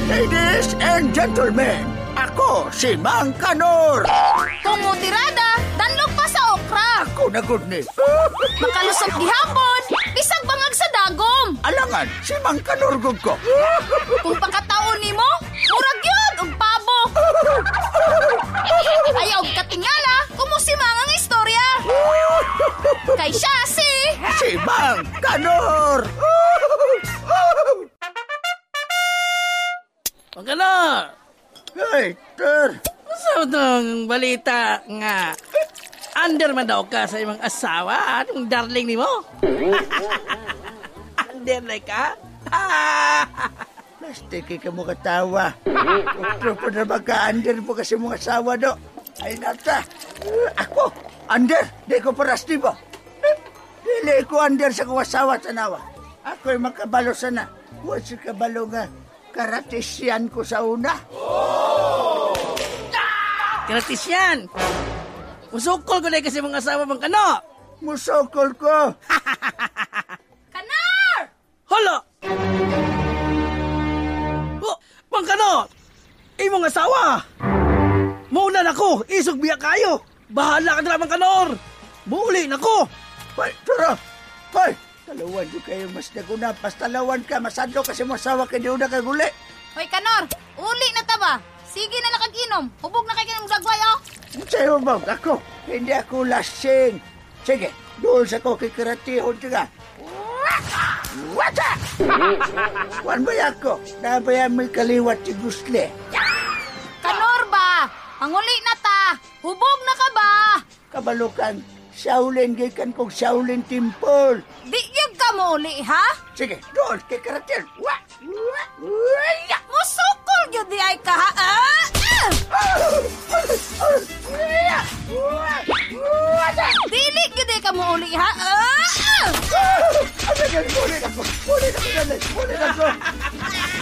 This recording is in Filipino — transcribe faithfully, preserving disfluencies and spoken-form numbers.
Ladies and gentlemen, ako si Mang Kanor. Tumutirada, danlog pa sa okra. Ako na good ni. Makalusot gihapon, bisag bangag sa dagom. Alangan, si Mang Kanor gud ko. Kung pagkataon nimo, murag yun, og pabo. Ayaw katingala, kumusimang ang istorya. Kay siya si... Si Mang Kanor. Magkano? Hey, Ter. Saan itong balita nga under man daw ka sa imong asawa? Anong darling ni mo? Under na ka? Plastic ka mo katawa. Otro pa na magka-under po kasi mong asawa do. Ay nata. Ako, under. Di ko parasti ba? Dili ko under sa kong asawa tanawa. Ako'y makabalo sana. Huwag si kabalo nga karatisyan ko sa una. Gratis yan. Musukol ko na kasi mga asawa bang kano. Musokol ko. Kanar! Hala! Oh, bang kano! Imong asawa! Muna na ko! Isog biya kayo! Bahala ka na bang kanor! Muli na ko! Hoy, tara! Hoy! Talawan yung kayo mas naguna. Pas talawan ka, masadlo kasi mo asawa ka di una kaguli. Hoy, Kanor, uli na taba. Sige na nakag-inom. Hubog na kayo ng dagway, oh. Sa'yo ba? Ako, hindi ako lasing. Sige, doon sa ko kikiratihon siya. Wata! Wan ba ako? Nabayan may kaliwat si Gusle. Kanor ba? Manguli na ta. Hubog na ka ba? Kabalukan, Shaolin gikan kong Shaolin Temple. Di yun ka mo uli, ha? Sige, doon kikiratil. Wa! Wa! Wa! Musukol yun di ay ka, ha? Ah! Dili yun di ka mo uli, ha? Ah! Ano yan? Ulit ako! Ulit ako! Ulit ako!